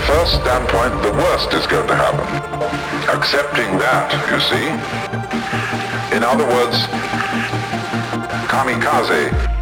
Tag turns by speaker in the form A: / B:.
A: first standpoint, the worst is going to happen. Accepting that, you see? In other words, kamikaze